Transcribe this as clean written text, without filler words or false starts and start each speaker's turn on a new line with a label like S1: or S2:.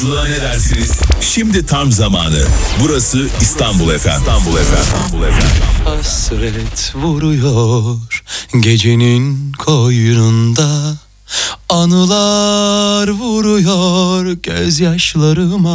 S1: Buna ne dersiniz? Şimdi tam zamanı. Burası İstanbul FM. İstanbul FM. İstanbul FM.
S2: Hasret vuruyor gecenin koynunda, anılar vuruyor gözyaşlarıma.